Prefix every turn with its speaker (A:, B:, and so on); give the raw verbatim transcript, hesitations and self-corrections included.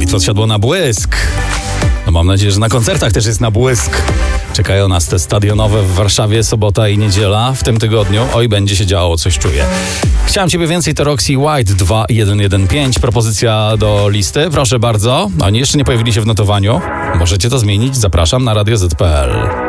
A: Państwo odsiadło na błysk. No mam nadzieję, że na koncertach też jest na błysk. Czekają nas te stadionowe w Warszawie, sobota i niedziela w tym tygodniu. Oj, będzie się działo, coś czuję. Chciałem ciebie więcej, to Roxy White dwa jeden jeden pięć. Propozycja do listy, proszę bardzo. Oni jeszcze nie pojawili się w notowaniu. Możecie to zmienić, zapraszam na radio zet kropka pe el.